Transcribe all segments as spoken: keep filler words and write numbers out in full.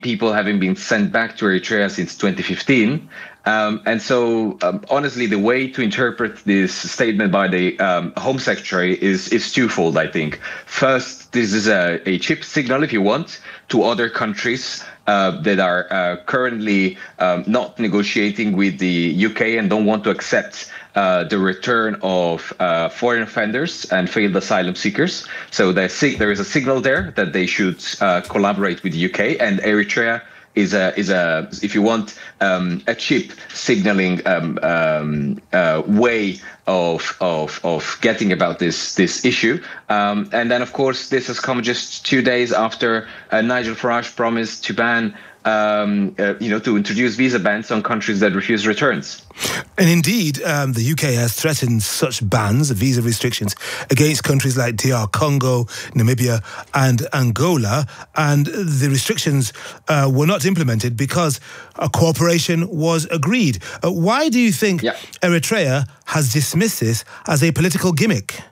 people having been sent back to Eritrea since twenty fifteen. Um, and so, um, honestly, the way to interpret this statement by the um, Home Secretary is is twofold, I think. First, this is a, a cheap signal, if you want, to other countries uh, that are uh, currently um, not negotiating with the U K and don't want to accept uh, the return of uh, foreign offenders and failed asylum seekers. So there is a signal there that they should uh, collaborate with the U K, and Eritrea is a is a if you want um, a cheap signaling um, um, uh, way of of of getting about this this issue. Um, and then of course this has come just two days after uh, Nigel Farage promised to ban um, uh, you know to introduce visa bans on countries that refuse returns. And indeed, um, the U K has threatened such bans, visa restrictions, against countries like D R Congo, Namibia and Angola. And the restrictions uh, were not implemented because a cooperation was agreed. Uh, why do you think yeah. Eritrea has dismissed this as a political gimmick?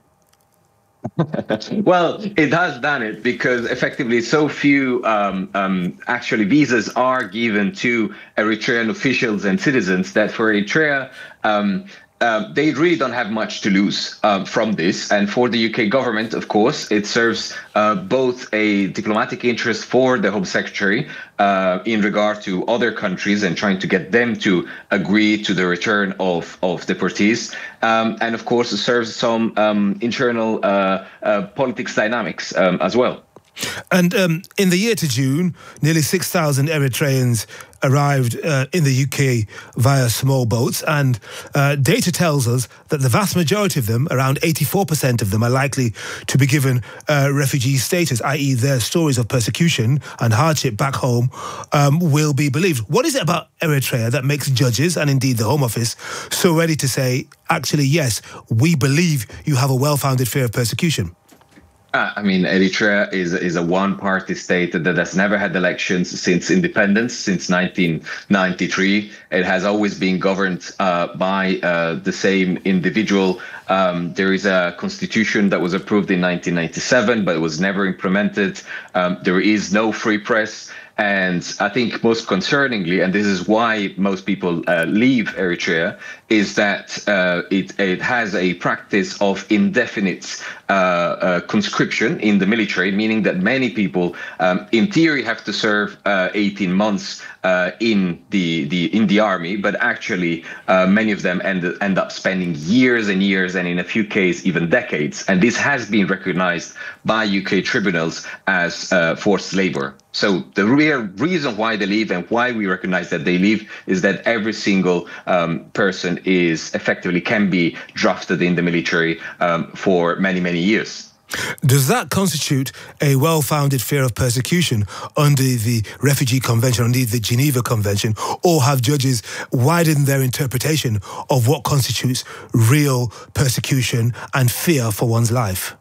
Well, it has done it because effectively so few um, um, actually visas are given to Eritrean officials and citizens that for Eritrea, um, uh, they really don't have much to lose um, from this. And for the U K government, of course, it serves uh, both a diplomatic interest for the Home Secretary uh, in regard to other countries and trying to get them to agree to the return of, of deportees. Um, and of course, it serves some um, internal uh, uh, politics dynamics um, as well. And um, in the year to June, nearly six thousand Eritreans arrived uh, in the U K via small boats, and uh, data tells us that the vast majority of them, around eighty-four percent of them, are likely to be given uh, refugee status, that is their stories of persecution and hardship back home um, will be believed. What is it about Eritrea that makes judges, and indeed the Home Office, so ready to say, actually, yes, we believe you have a well-founded fear of persecution? Uh, I mean, Eritrea is is a one-party state that has never had elections since independence, since nineteen ninety-three. It has always been governed uh, by uh, the same individual. Um, there is a constitution that was approved in nineteen ninety-seven, but it was never implemented. Um, there is no free press. And I think most concerningly, and this is why most people uh, leave Eritrea, is that uh, it, it has a practice of indefinite uh, uh, conscription in the military, meaning that many people, um, in theory, have to serve uh, eighteen months uh, in the, the in the army, but actually uh, many of them end, end up spending years and years, and in a few cases even decades. And this has been recognized by U K tribunals as uh, forced labor. So the real reason why they leave and why we recognize that they leave is that every single um, person is effectively can be drafted in the military um, for many, many years. Does that constitute a well-founded fear of persecution under the Refugee Convention, under the Geneva Convention, or have judges widened their interpretation of what constitutes real persecution and fear for one's life?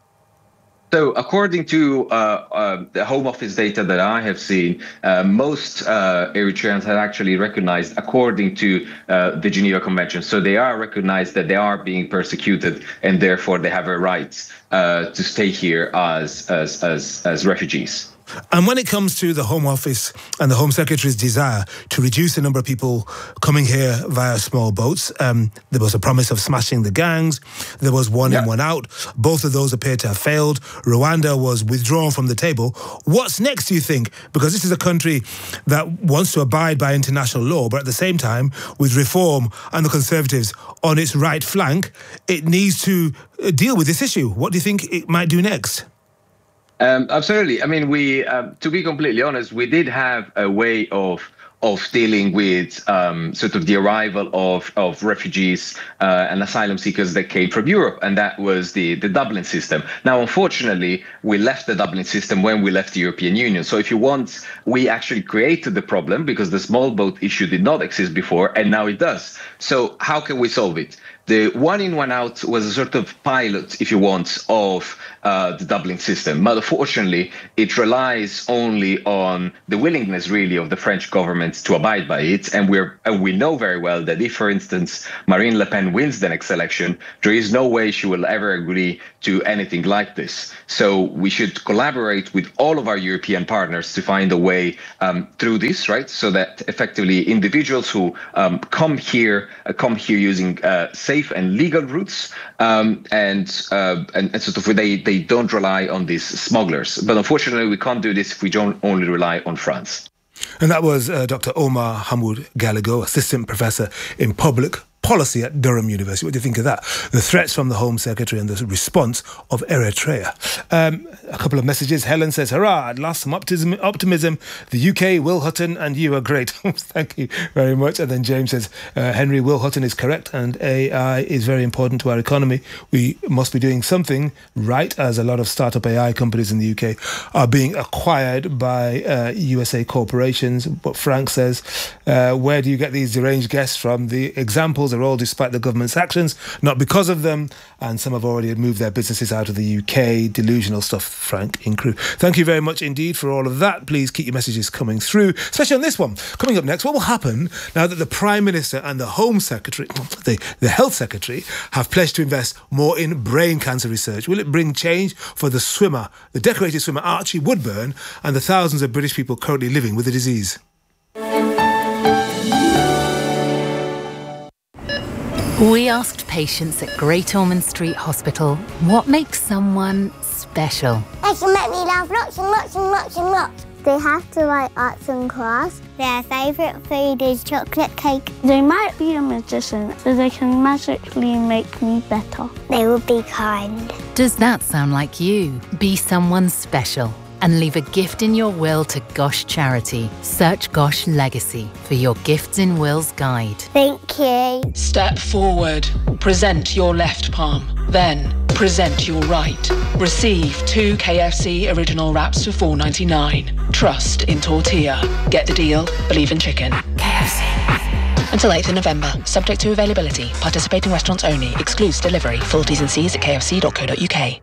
So according to uh, uh, the Home Office data that I have seen, uh, most uh, Eritreans have actually recognized according to uh, the Geneva Convention. So they are recognized that they are being persecuted and therefore they have a right uh, to stay here as, as, as, as refugees. And when it comes to the Home Office and the Home Secretary's desire to reduce the number of people coming here via small boats, um, there was a promise of smashing the gangs. There was one yeah. in, one out. Both of those appear to have failed. Rwanda was withdrawn from the table. What's next, do you think? Because this is a country that wants to abide by international law, but at the same time, with Reform and the Conservatives on its right flank, it needs to deal with this issue. What do you think it might do next? Um, absolutely. I mean, we, uh, to be completely honest, we did have a way of of dealing with um, sort of the arrival of of refugees uh, and asylum seekers that came from Europe, and that was the the Dublin system. Now, unfortunately, we left the Dublin system when we left the European Union. So, if you want, we actually created the problem because the small boat issue did not exist before, and now it does. So, how can we solve it? The one in, one out was a sort of pilot, if you want, of uh, the Dublin system. But unfortunately, it relies only on the willingness, really, of the French government to abide by it. And we're and we know very well that if, for instance, Marine Le Pen wins the next election, there is no way she will ever agree to anything like this. So we should collaborate with all of our European partners to find a way um, through this, right? So that effectively individuals who um, come here uh, come here using uh, safe and legal routes, um, and, uh, and and sort of they they don't rely on these smugglers. But unfortunately, we can't do this if we don't only rely on France. And that was uh, Doctor Omar Hamoud Gallego, Assistant Professor in Public Policy at Durham University. What do you think of that? The threats from the Home Secretary and the response of Eritrea. Um, a couple of messages. Helen says, hurrah, at last some optimism. optimism. The U K, Will Hutton, and you are great. Thank you very much. And then James says, uh, Henry, Will Hutton is correct and A I is very important to our economy. We must be doing something right, as a lot of startup A I companies in the U K are being acquired by uh, U S A corporations. But Frank says, uh, where do you get these deranged guests from? The examples are all despite the government's actions, not because of them, and some have already moved their businesses out of the U K. Delusional stuff, Frank in Crewe. Thank you very much indeed for all of that. Please keep your messages coming through, especially on this one. Coming up next, what will happen now that the Prime Minister and the Home Secretary, the, the Health Secretary, have pledged to invest more in brain cancer research? Will it bring change for the swimmer, the decorated swimmer Archie Woodburn, and the thousands of British people currently living with the disease? We asked patients at Great Ormond Street Hospital what makes someone special. They can make me laugh lots and lots and lots and lots. They have to like arts and crafts. Their favourite food is chocolate cake. They might be a magician, so they can magically make me better. They will be kind. Does that sound like you? Be someone special and leave a gift in your will to Gosh Charity. Search Gosh Legacy for your Gifts in Wills guide. Thank you. Step forward. Present your left palm. Then present your right. Receive two K F C original wraps for four ninety-nine. Trust in tortilla. Get the deal. Believe in chicken. K F C. Until eighth of November. Subject to availability. Participating restaurants only. Excludes delivery. Full T's and C's at k f c dot co dot u k.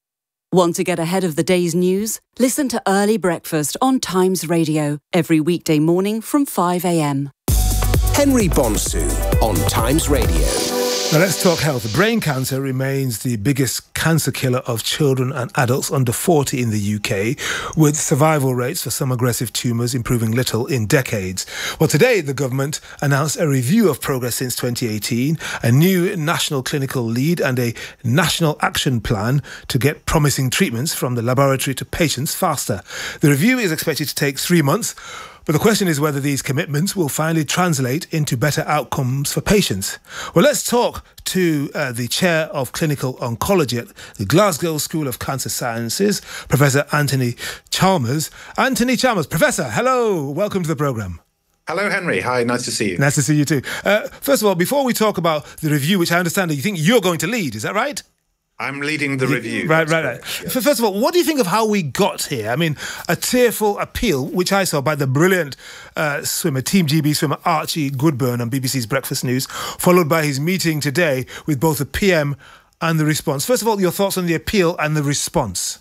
Want to get ahead of the day's news? Listen to Early Breakfast on Times Radio every weekday morning from five a m. Henry Bonsu on Times Radio. Now let's talk health. Brain cancer remains the biggest cancer killer of children and adults under forty in the U K, with survival rates for some aggressive tumours improving little in decades. Well, today the government announced a review of progress since twenty eighteen, a new national clinical lead and a national action plan to get promising treatments from the laboratory to patients faster. The review is expected to take three months. But the question is whether these commitments will finally translate into better outcomes for patients. Well, let's talk to uh, the Chair of Clinical Oncology at the Glasgow School of Cancer Sciences, Professor Anthony Chalmers. Anthony Chalmers, Professor, hello, welcome to the programme. Hello, Henry. Hi, nice to see you. Nice to see you too. Uh, first of all, before we talk about the review, which I understand that you think you're going to lead, is that right? I'm leading the review. Right, right, right. Yes. First of all, what do you think of how we got here? I mean, a tearful appeal, which I saw by the brilliant uh, swimmer, Team G B swimmer Archie Woodburn on B B C's Breakfast News, followed by his meeting today with both the P M and the response. First of all, your thoughts on the appeal and the response?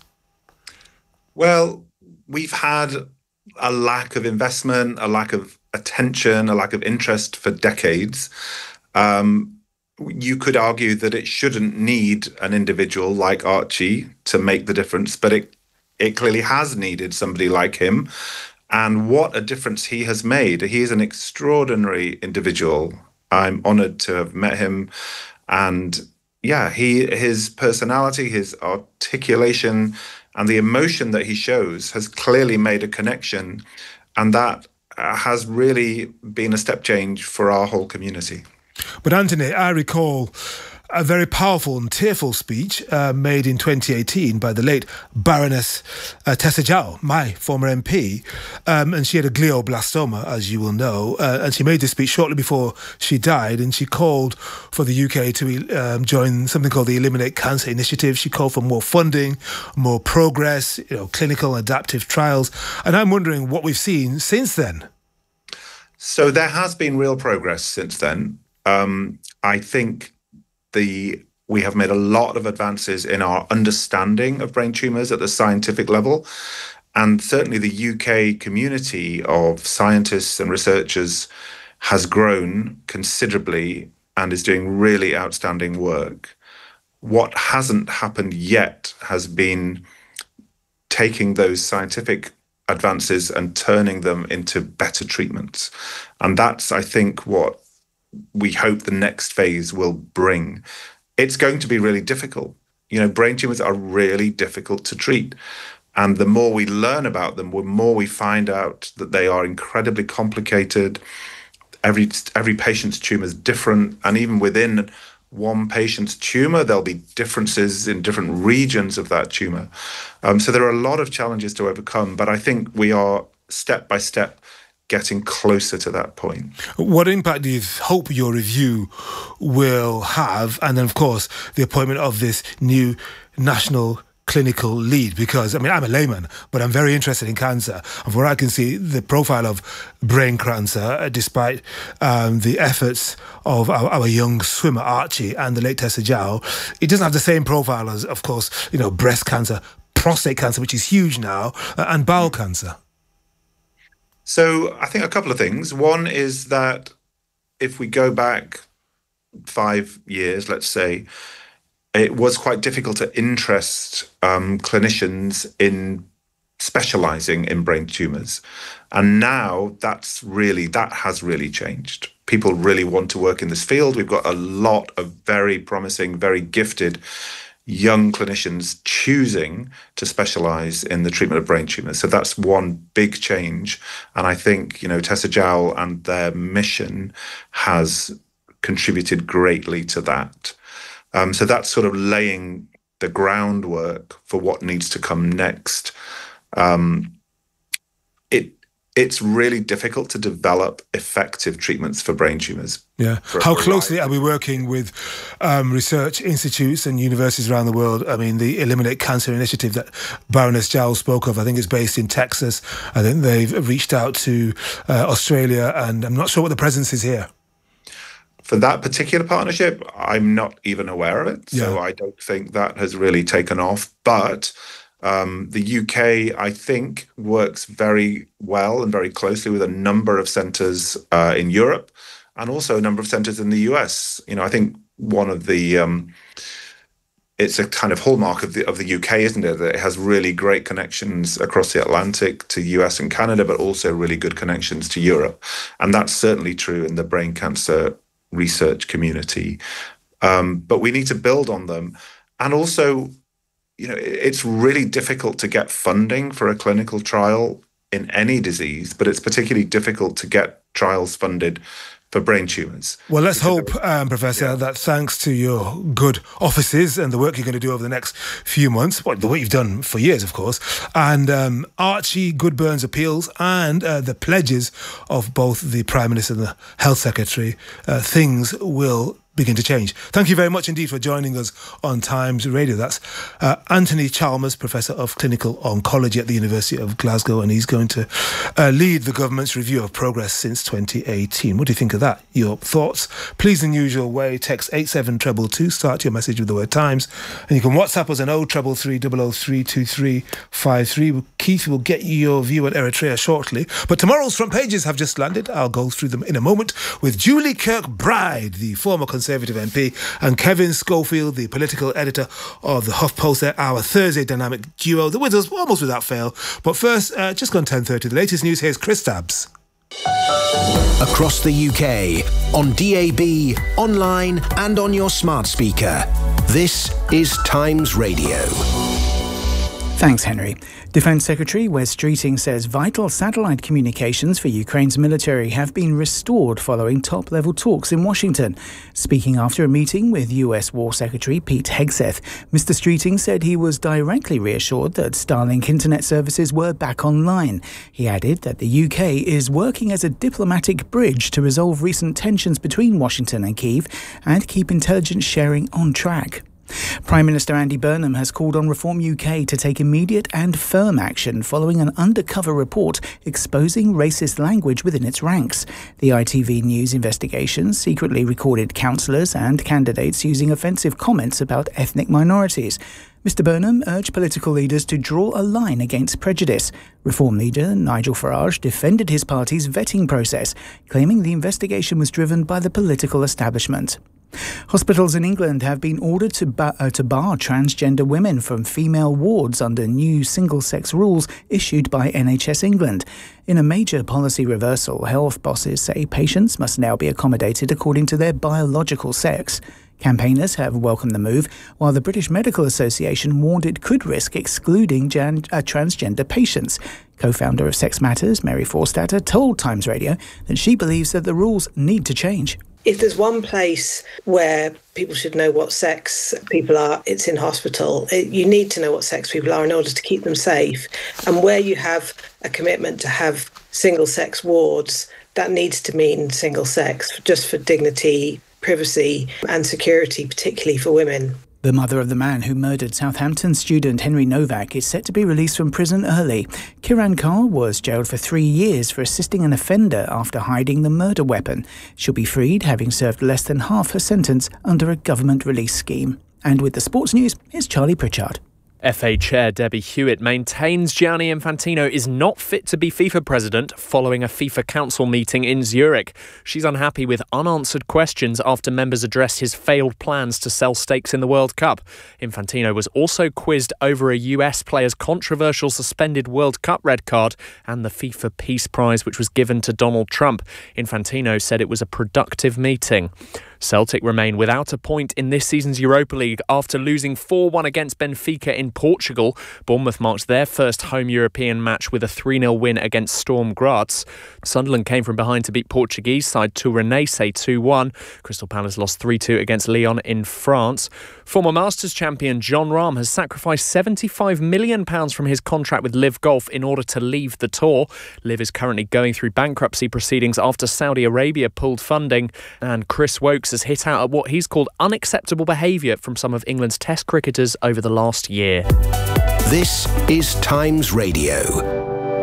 Well, we've had a lack of investment, a lack of attention, a lack of interest for decades. Um, You could argue that it shouldn't need an individual like Archie to make the difference, but it it clearly has needed somebody like him. And what a difference he has made. He is an extraordinary individual. I'm honoured to have met him. And yeah, he his personality, his articulation, and the emotion that he shows has clearly made a connection. And that has really been a step change for our whole community. But Anthony, I recall a very powerful and tearful speech uh, made in twenty eighteen by the late Baroness uh, Tessa Jowell, my former M P, um, and she had a glioblastoma, as you will know, uh, and she made this speech shortly before she died, and she called for the U K to um, join something called the Eliminate Cancer Initiative. She called for more funding, more progress, you know, clinical adaptive trials, and I'm wondering what we've seen since then. So there has been real progress since then. Um, I think the we have made a lot of advances in our understanding of brain tumours at the scientific level. And certainly the U K community of scientists and researchers has grown considerably and is doing really outstanding work. What hasn't happened yet has been taking those scientific advances and turning them into better treatments. And that's, I think, what we hope the next phase will bring. It's going to be really difficult. You know, brain tumours are really difficult to treat. And the more we learn about them, the more we find out that they are incredibly complicated. Every every patient's tumour is different. And even within one patient's tumour, there'll be differences in different regions of that tumour. Um, so there are a lot of challenges to overcome. But I think we are step by step getting closer to that point. What impact do you hope your review will have? And then, of course, the appointment of this new national clinical lead, because I mean I'm a layman, but I'm very interested in cancer, and from what I can see, the profile of brain cancer, uh, despite um, the efforts of our, our young swimmer Archie and the late Tessa Jowell, it doesn't have the same profile as, of course, you know, breast cancer, prostate cancer, which is huge now, uh, and bowel cancer. So I think a couple of things. One is that if we go back five years, let's say, it was quite difficult to interest um, clinicians in specialising in brain tumours. And now that's really, that has really changed. People really want to work in this field. We've got a lot of very promising, very gifted young clinicians choosing to specialise in the treatment of brain tumours. So that's one big change. And I think, you know, Tessa Jowell and their mission has contributed greatly to that. Um, so that's sort of laying the groundwork for what needs to come next. Um, it it's really difficult to develop effective treatments for brain tumours. Yeah. How closely are we working with um, research institutes and universities around the world? I mean, the Eliminate Cancer Initiative that Baroness Jowell spoke of, I think is based in Texas. I think they've reached out to uh, Australia, and I'm not sure what the presence is here. For that particular partnership, I'm not even aware of it. So yeah. I don't think that has really taken off. But um, the U K, I think, works very well and very closely with a number of centres uh, in Europe and also a number of centres in the U S. You know, I think one of the, um, it's a kind of hallmark of the, of the U K, isn't it? That it has really great connections across the Atlantic to U S and Canada, but also really good connections to Europe. And that's certainly true in the brain cancer research community, um, but we need to build on them. And also, you know, it's really difficult to get funding for a clinical trial in any disease, but it's particularly difficult to get trials funded for brain tumours. Well, let's hope, um, Professor, yeah. that thanks to your good offices and the work you're going to do over the next few months, well, the work you've done for years, of course, and um, Archie Goodburn's appeals and uh, the pledges of both the Prime Minister and the Health Secretary, uh, things will begin to change. Thank you very much indeed for joining us on Times Radio. That's uh, Anthony Chalmers, Professor of Clinical Oncology at the University of Glasgow, and he's going to uh, lead the government's review of progress since twenty eighteen. What do you think of that? Your thoughts? Please, in the usual way, text eight seven two two two, start your message with the word Times, and you can WhatsApp us on oh three three three, double oh three, two three five three. Keith will get you your view on Eritrea shortly, but tomorrow's front pages have just landed. I'll go through them in a moment with Julie Kirkbride, the former Conservative M P, and Kevin Schofield, the political editor of the HuffPost, our Thursday dynamic duo, the with us almost without fail. But first, uh, just gone ten thirty, the latest news. Here's Chris Dabbs. Across the U K, on D A B, online and on your smart speaker. This is Times Radio. Thanks, Henry. Defence Secretary Wes Streeting says vital satellite communications for Ukraine's military have been restored following top-level talks in Washington. Speaking after a meeting with U S War Secretary Pete Hegseth, Mister Streeting said he was directly reassured that Starlink internet services were back online. He added that the U K is working as a diplomatic bridge to resolve recent tensions between Washington and Kyiv and keep intelligence sharing on track. Prime Minister Andy Burnham has called on Reform U K to take immediate and firm action following an undercover report exposing racist language within its ranks. The I T V News investigation secretly recorded councillors and candidates using offensive comments about ethnic minorities. Mister Burnham urged political leaders to draw a line against prejudice. Reform leader Nigel Farage defended his party's vetting process, claiming the investigation was driven by the political establishment. Hospitals in England have been ordered to, ba- uh, to bar transgender women from female wards under new single-sex rules issued by N H S England. In a major policy reversal, health bosses say patients must now be accommodated according to their biological sex. Campaigners have welcomed the move, while the British Medical Association warned it could risk excluding jan- uh, transgender patients. Co-founder of Sex Matters, Mary Forstater, told Times Radio that she believes that the rules need to change. If there's one place where people should know what sex people are, it's in hospital. It, you need to know what sex people are in order to keep them safe. And where you have a commitment to have single-sex wards, that needs to mean single-sex, just for dignity, privacy and security, particularly for women. The mother of the man who murdered Southampton student Henry Novak is set to be released from prison early. Kiran Kaur was jailed for three years for assisting an offender after hiding the murder weapon. She'll be freed, having served less than half her sentence under a government release scheme. And with the sports news, here's Charlie Pritchard. F A Chair Debbie Hewitt maintains Gianni Infantino is not fit to be FIFA president following a FIFA Council meeting in Zurich. She's unhappy with unanswered questions after members addressed his failed plans to sell stakes in the World Cup. Infantino was also quizzed over a U S player's controversial suspended World Cup red card and the FIFA Peace Prize, which was given to Donald Trump. Infantino said it was a productive meeting. Celtic remain without a point in this season's Europa League after losing four one against Benfica in Portugal. Bournemouth marked their first home European match with a three nil win against Storm Graz. Sunderland came from behind to beat Portuguese side Tournaise two one. Crystal Palace lost three two against Lyon in France. Former Masters champion Jon Rahm has sacrificed seventy-five million pounds from his contract with Liv Golf in order to leave the tour. Liv is currently going through bankruptcy proceedings after Saudi Arabia pulled funding, and Chris Wokes has hit out at what he's called unacceptable behaviour from some of England's Test cricketers over the last year. This is Times Radio.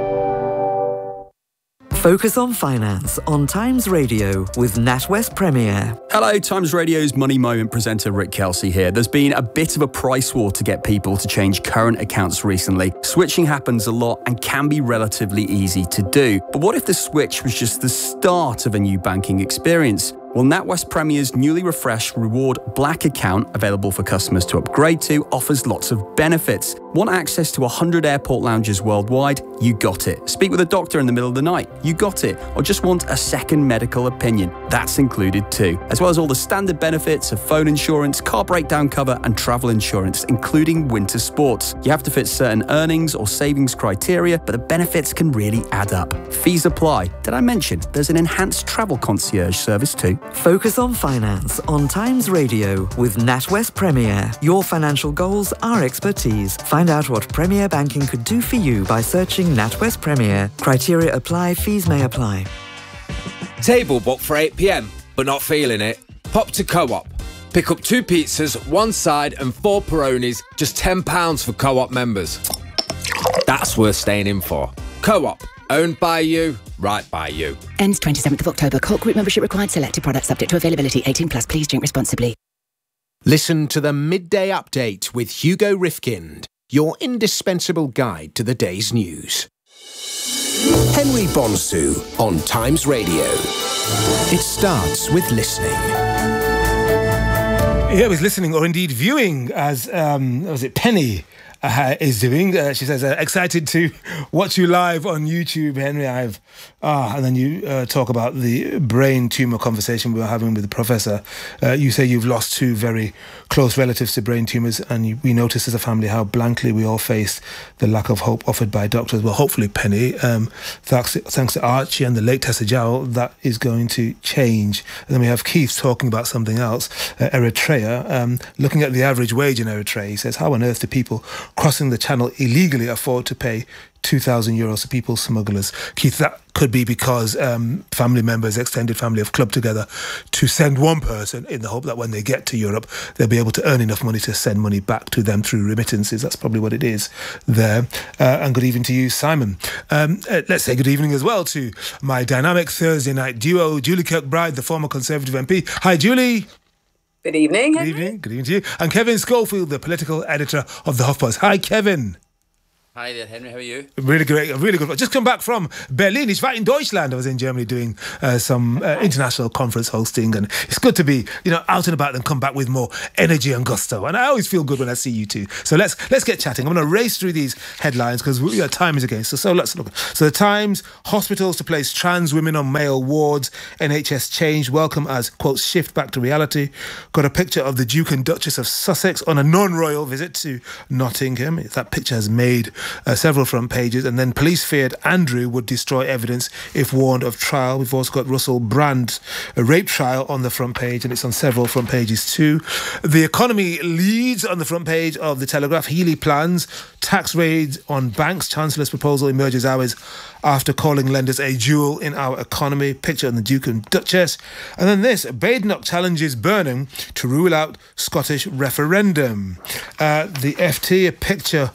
Focus on Finance on Times Radio with NatWest Premier. Hello, Times Radio's Money Moment presenter Rick Kelsey here. There's been a bit of a price war to get people to change current accounts recently. Switching happens a lot and can be relatively easy to do. But what if the switch was just the start of a new banking experience? Well, NatWest Premier's newly refreshed Reward Black account, available for customers to upgrade to, offers lots of benefits. Want access to one hundred airport lounges worldwide? You got it. Speak with a doctor in the middle of the night? You got it. Or just want a second medical opinion? That's included too. As well as all the standard benefits of phone insurance, car breakdown cover and travel insurance, including winter sports. You have to fit certain earnings or savings criteria, but the benefits can really add up. Fees apply. Did I mention there's an enhanced travel concierge service too? Focus on Finance on Times Radio with NatWest Premier. Your financial goals, our expertise. Find out what Premier Banking could do for you by searching NatWest Premier. Criteria apply, fees may apply. Table booked for eight p m, but not feeling it? Pop to Co-op. Pick up two pizzas, one side and four Peronis, just ten pounds for Co-op members. That's worth staying in for. Co-op. Owned by you, right by you. Ends twenty-seventh of October. Cork Group membership required. Selected products subject to availability. eighteen plus. Please drink responsibly. Listen to the Midday Update with Hugo Rifkind, your indispensable guide to the day's news. Henry Bonsu on Times Radio. It starts with listening. Yeah, I was listening, or indeed viewing, as, um, was it Penny uh, is doing. Uh, she says, uh, excited to watch you live on YouTube, Henry. I've, ah, and then you uh, talk about the brain tumour conversation we were having with the professor. Uh, you say you've lost two very close relatives to brain tumours, and you, we noticed as a family how blankly we all faced the lack of hope offered by doctors. Well, hopefully, Penny, um, thanks, thanks to Archie and the late Tessa Jowell, that is going to change. And then we have Keith talking about something else, uh, Eritrea. Um, looking at the average wage in Eritrea, he says, how on earth do people crossing the channel illegally afford to pay two thousand euros to people smugglers. Keith, that could be because um, family members, extended family have clubbed together to send one person in the hope that when they get to Europe, they'll be able to earn enough money to send money back to them through remittances. That's probably what it is there. Uh, and good evening to you, Simon. Um, uh, let's say good evening as well to my dynamic Thursday night duo, Julie Kirkbride, the former Conservative M P. Hi, Julie. Good evening. Good evening. Good evening to you. And Kevin Schofield, the political editor of the HuffPost. Hi, Kevin. Hi there, Henry. How are you? Really great, really good. Just come back from Berlin. Ich war in Deutschland. I was in Germany doing uh, some uh, international conference hosting, and it's good to be, you know, out and about and come back with more energy and gusto. And I always feel good when I see you two. So let's let's get chatting. I'm going to race through these headlines because you know, time is against us. So let's look. So the Times: hospitals to place trans women on male wards. N H S change welcome as quote shift back to reality. Got a picture of the Duke and Duchess of Sussex on a non-royal visit to Nottingham. That picture has made Uh, several front pages. And then police feared Andrew would destroy evidence if warned of trial. We've also got Russell Brand's a rape trial on the front page, and it's on several front pages too. The Economy leads on the front page of the Telegraph. Healey plans tax raids on banks. Chancellor's proposal emerges hours after calling lenders a jewel in our economy. Picture on the Duke and Duchess. And then this: Badenoch challenges Burnham to rule out Scottish referendum. Uh, the F T, a picture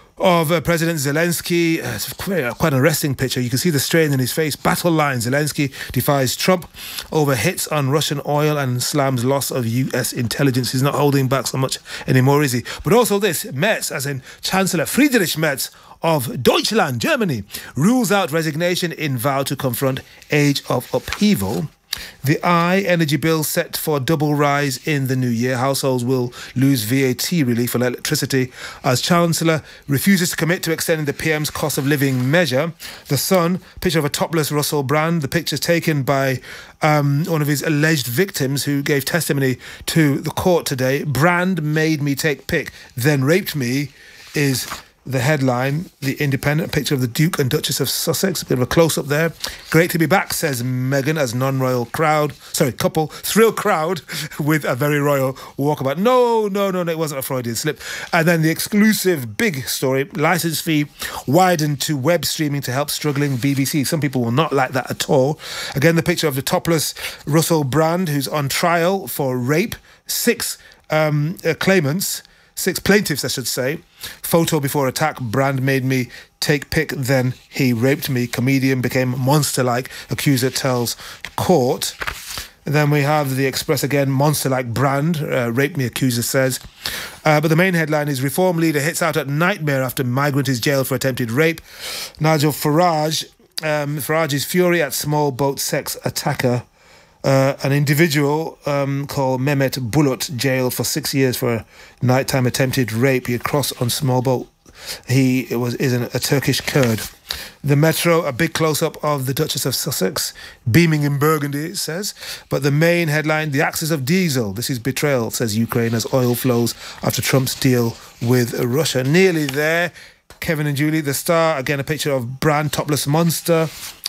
of uh, President Zelensky. Uh, it's quite, uh, quite an arresting picture. You can see the strain in his face. Battle line: Zelensky defies Trump over hits on Russian oil and slams loss of U S intelligence. He's not holding back so much anymore, is he? But also this: Merz, as in Chancellor Friedrich Merz of Deutschland, Germany, rules out resignation in vow to confront age of upheaval. The Eye: energy bill set for double rise in the new year. Households will lose V A T relief for electricity as Chancellor refuses to commit to extending the P M's cost of living measure. The Sun: picture of a topless Russell Brand. The picture's taken by um, one of his alleged victims who gave testimony to the court today. Brand made me take pic, then raped me, is the headline. The Independent: picture of the Duke and Duchess of Sussex. A bit of a close-up there. Great to be back, says Meghan, as non-royal crowd, sorry, couple, thrill crowd with a very royal walkabout. No, no, no, no, it wasn't a Freudian slip. And then the exclusive big story: license fee widened to web streaming to help struggling B B C. Some people will not like that at all. Again, the picture of the topless Russell Brand, who's on trial for rape. Six um, uh, claimants, six plaintiffs, I should say. Photo before attack: Brand made me take pic, then he raped me. Comedian became monster-like, accuser tells court. And then we have the Express again: monster-like Brand, uh, raped me, accuser says. Uh, but the main headline is: reform leader hits out at nightmare after migrant is jailed for attempted rape. Nigel Farage, um, Farage's fury at small boat sex attacker. Uh, an individual um, called Mehmet Bulut jailed for six years for a nighttime attempted rape. He had crossed on small boat. He was is an, a Turkish Kurd. The Metro: a big close-up of the Duchess of Sussex, beaming in Burgundy, it says. But the main headline: the axis of diesel. This is betrayal, says Ukraine, as oil flows after Trump's deal with Russia. Nearly there. Kevin and Julie. The Star, again, a picture of Brand, topless monster.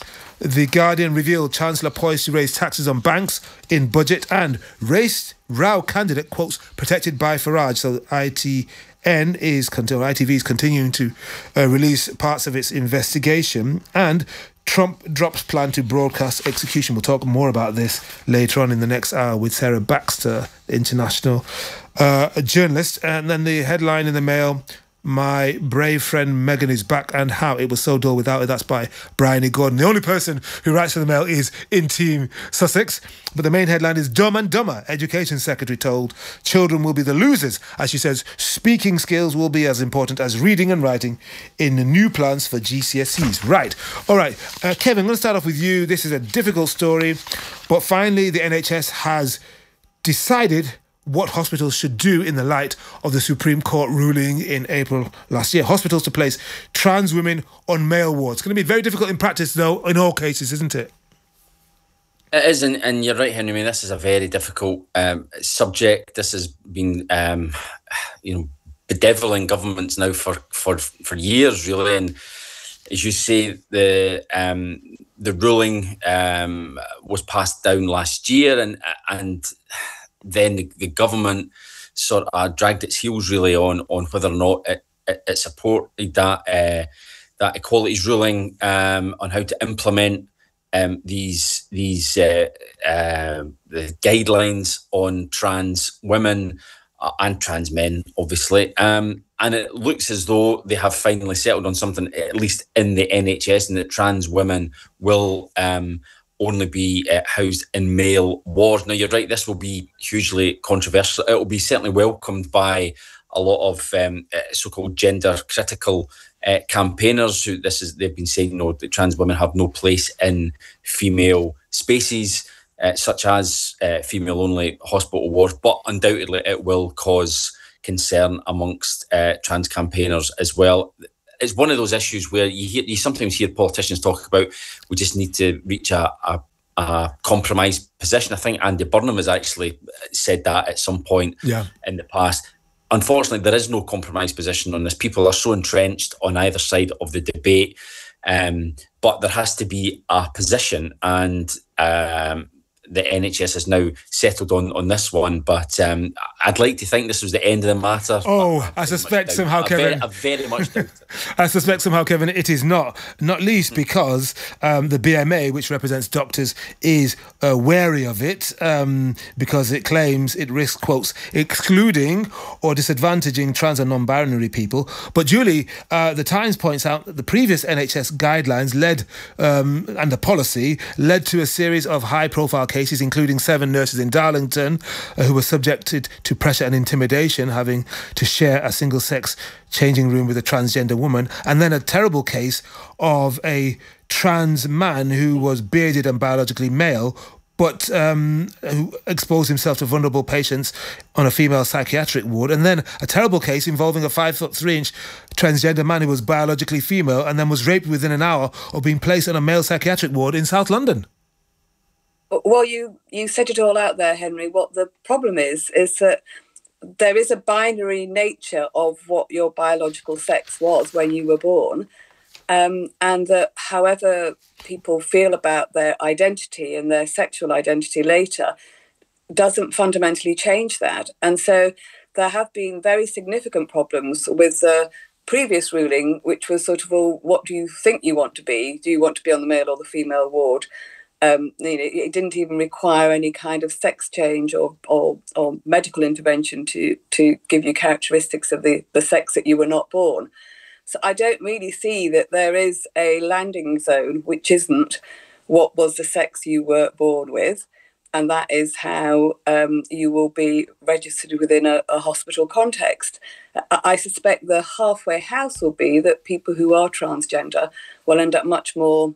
The Guardian: revealed Chancellor poised to raise taxes on banks in budget, and race row candidate, quotes, protected by Farage. So I T N is, or I T V is continuing to uh, release parts of its investigation, and Trump drops plan to broadcast execution. We'll talk more about this later on in the next hour with Sarah Baxter, international uh, journalist. And then the headline in the Mail: my brave friend Meghan is back, and how it was so dull without her. That's by Bryony Gordon. The only person who writes for the Mail is in Team Sussex. But the main headline is: Dumb and Dumber. Education Secretary told children will be the losers, as she says speaking skills will be as important as reading and writing in the new plans for G C S Es. Right. All right. Uh, Kevin, I'm going to start off with you. This is a difficult story, but finally the N H S has decided what hospitals should do in the light of the Supreme Court ruling in April last year. Hospitals to place trans women on male wards. It's going to be very difficult in practice, though, in all cases, isn't it? It is, and, and you're right, Henry. I mean, this is a very difficult um, subject. This has been, um, you know, bedeviling governments now for, for, for years, really. And as you say, the um, the ruling um, was passed down last year, and and then the, the government sort of dragged its heels really on on whether or not it it, it supported that uh, that equalities ruling um, on how to implement um, these these uh, uh, the guidelines on trans women uh, and trans men, obviously. Um, and it looks as though they have finally settled on something, at least in the N H S, and that trans women will um, only be uh, housed in male wards. Now, you're right, this will be hugely controversial. It will be certainly welcomed by a lot of um, uh, so-called gender-critical uh, campaigners. Who this is, they've been saying, no, that trans women have no place in female spaces, uh, such as uh, female-only hospital wards. But undoubtedly, it will cause concern amongst uh, trans campaigners as well. It's one of those issues where you hear, you sometimes hear politicians talk about we just need to reach a, a, a compromise position. I think Andy Burnham has actually said that at some point yeah. in the past. Unfortunately, there is no compromise position on this. People are so entrenched on either side of the debate, um, but there has to be a position, and um, the N H S has now settled on, on this one. But um, I'd like to think this was the end of the matter. Oh, I suspect somehow, Kevin. I very, I very much doubt it. I suspect somehow, Kevin, it is not. Not least because um, the B M A, which represents doctors, is uh, wary of it um, because it claims it risks, quotes, excluding or disadvantaging trans and non-binary people. But Julie, uh, the Times points out that the previous N H S guidelines led um, and the policy led to a series of high-profile cases cases, including seven nurses in Darlington uh, who were subjected to pressure and intimidation, having to share a single-sex changing room with a transgender woman, and then a terrible case of a trans man who was bearded and biologically male, but um, who exposed himself to vulnerable patients on a female psychiatric ward, and then a terrible case involving a five foot three inch transgender man who was biologically female and then was raped within an hour of being placed on a male psychiatric ward in South London. Well, you, you said it all out there, Henry. What the problem is, is that there is a binary nature of what your biological sex was when you were born, um, and that however people feel about their identity and their sexual identity later doesn't fundamentally change that. And so there have been very significant problems with the previous ruling, which was sort of, well, what do you think you want to be? Do you want to be on the male or the female ward? Um, you know, it didn't even require any kind of sex change or, or, or medical intervention to, to give you characteristics of the, the sex that you were not born. So I don't really see that there is a landing zone which isn't what was the sex you were born with, and that is how um, you will be registered within a, a hospital context. I, I suspect the halfway house will be that people who are transgender will end up much more,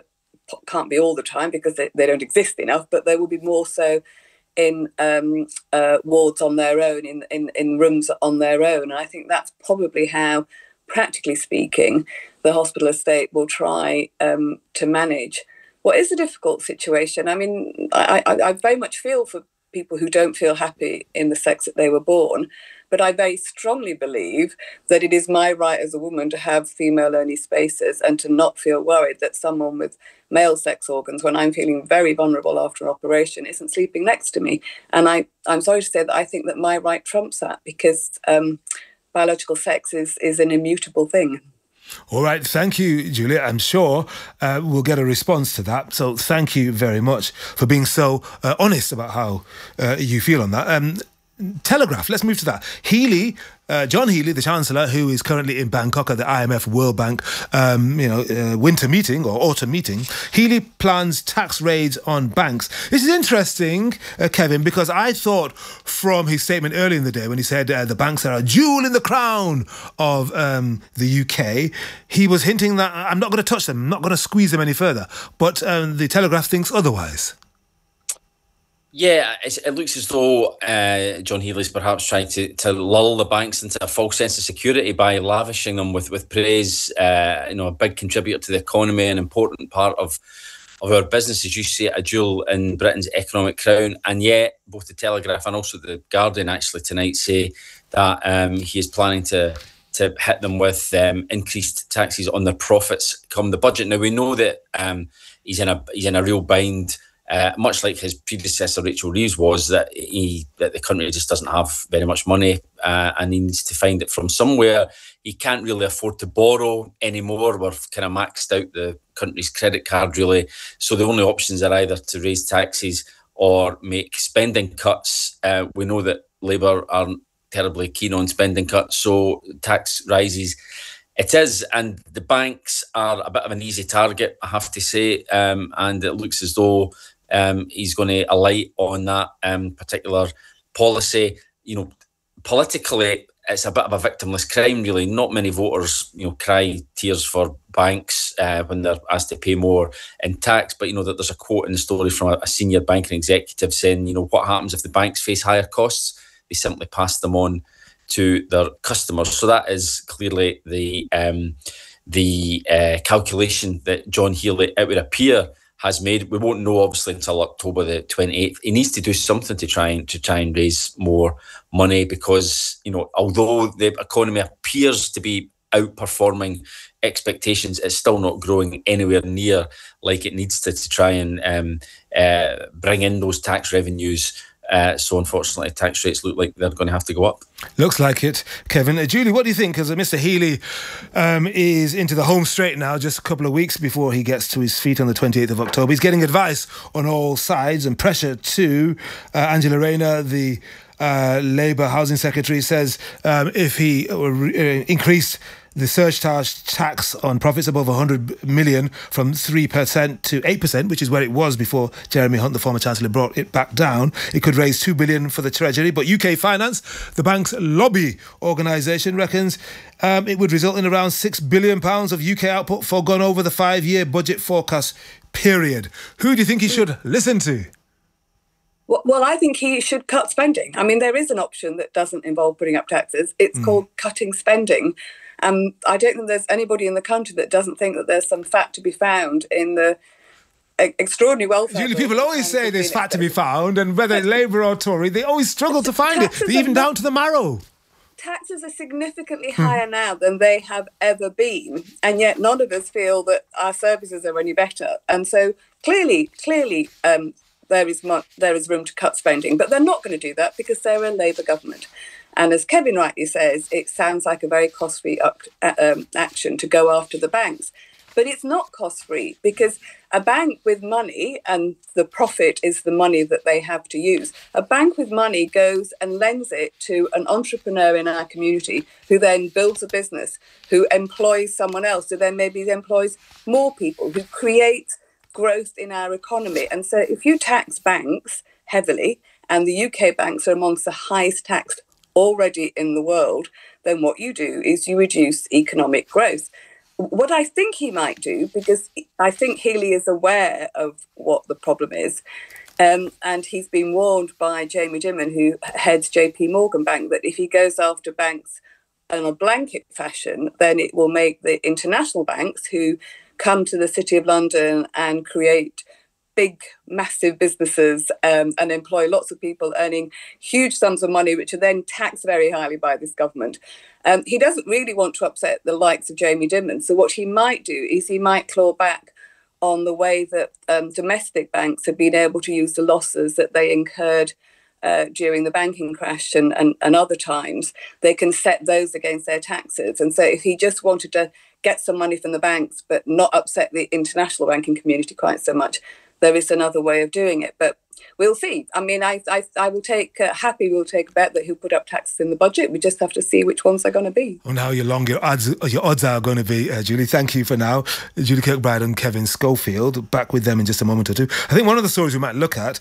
can't be all the time because they, they don't exist enough, but they will be more so in um, uh, wards on their own, in, in, in rooms on their own. And I think that's probably how, practically speaking, the hospital estate will try um, to manage what is a difficult situation. I mean, I, I, I very much feel for people who don't feel happy in the sex that they were born, but I very strongly believe that it is my right as a woman to have female-only spaces and to not feel worried that someone with male sex organs, when I'm feeling very vulnerable after an operation, isn't sleeping next to me. And I, I'm sorry to say that I think that my right trumps that, because um, biological sex is, is an immutable thing. All right, thank you, Julia. I'm sure uh, we'll get a response to that. So thank you very much for being so uh, honest about how uh, you feel on that. Um, Telegraph, let's move to that. Healy, uh, John Healy, the Chancellor, who is currently in Bangkok at the I M F World Bank, um, you know, uh, winter meeting or autumn meeting. Healy plans tax raids on banks. This is interesting, uh, Kevin, because I thought from his statement earlier in the day when he said uh, the banks are a jewel in the crown of um, the U K, he was hinting that I'm not going to touch them, I'm not going to squeeze them any further. But um, the Telegraph thinks otherwise. Yeah, it's, it looks as though uh, John Healy's perhaps trying to, to lull the banks into a false sense of security by lavishing them with, with praise. Uh, you know, a big contributor to the economy, an important part of of our business, as you say, a jewel in Britain's economic crown. And yet, both the Telegraph and also the Guardian actually tonight say that um, he is planning to to hit them with um, increased taxes on their profits come the budget. Now we know that um, he's in a he's in a real bind. uh, much like his predecessor Rachel Reeves was, that he that the country just doesn't have very much money, uh, and he needs to find it from somewhere. He can't really afford to borrow anymore. We're kind of maxed out the country's credit card, really. So the only options are either to raise taxes or make spending cuts. Uh, we know that Labour aren't terribly keen on spending cuts, so tax rises it is. And the banks are a bit of an easy target, I have to say, um, and it looks as though um, he's going to alight on that um, particular policy. You know, politically, it's a bit of a victimless crime, really. Not many voters, you know, cry tears for banks uh, when they're asked to pay more in tax. But, you know, that there's a quote in the story from a, a senior banking executive saying, you know, what happens if the banks face higher costs? They simply pass them on to their customers. So that is clearly the um, the uh, calculation that John Healey, it would appear, has made. We won't know obviously until October the twenty-eighth. He needs to do something to try and to try and raise more money, because, you know, although the economy appears to be outperforming expectations, it's still not growing anywhere near like it needs to to try and um, uh, bring in those tax revenues. Uh, so unfortunately, tax rates look like they're going to have to go up. Looks like it, Kevin. Uh, Julie, what do you think? Because uh, Mister Healey um, is into the home straight now, just a couple of weeks before he gets to his feet on the twenty-eighth of October. He's getting advice on all sides and pressure too. Uh, Angela Rayner, the uh, Labour Housing Secretary, says um, if he uh, re- uh, increased the surcharge tax on profits above one hundred million from three percent to eight percent, which is where it was before Jeremy Hunt, the former Chancellor, brought it back down. It could raise two billion dollars for the Treasury. But U K Finance, the bank's lobby organisation, reckons um, it would result in around six billion pounds of U K output foregone over the five-year budget forecast period. Who do you think he should listen to? Well, I think he should cut spending. I mean, there is an option that doesn't involve putting up taxes. It's mm. called cutting spending. Um, I don't think there's anybody in the country that doesn't think that there's some fat to be found in the e- extraordinary welfare. Julie, people always say there's fat to be found, and whether Labour or Tory, they always struggle to find it, even down to the marrow. Taxes are significantly higher now than they have ever been, and yet none of us feel that our services are any better. And so clearly, clearly, um, there is mo- there is room to cut spending, but they're not going to do that because they're a Labour government. And as Kevin rightly says, it sounds like a very costly up, um, action to go after the banks. But it's not cost-free, because a bank with money, and the profit is the money that they have to use, a bank with money goes and lends it to an entrepreneur in our community who then builds a business, who employs someone else, who then maybe employs more people, who creates growth in our economy. And so if you tax banks heavily, and the U K banks are amongst the highest taxed already in the world, then what you do is you reduce economic growth. What I think he might do, because I think Healey is aware of what the problem is, um, and he's been warned by Jamie Dimon, who heads J P Morgan Bank, that if he goes after banks in a blanket fashion, then it will make the international banks who come to the City of London and create big, massive businesses um, and employ lots of people earning huge sums of money, which are then taxed very highly by this government. Um, he doesn't really want to upset the likes of Jamie Dimon. So what he might do is he might claw back on the way that um, domestic banks have been able to use the losses that they incurred uh, during the banking crash and, and, and other times. They can set those against their taxes. And so if he just wanted to get some money from the banks but not upset the international banking community quite so much, there is another way of doing it, but we'll see. I mean, I I, I will take, uh, happy we'll take a bet that he'll put up taxes in the budget. We just have to see which ones they're going to be. And how your long your odds, your odds are going to be, uh, Julie. Thank you for now. Julie Kirkbride and Kevin Schofield. Back with them in just a moment or two. I think one of the stories we might look at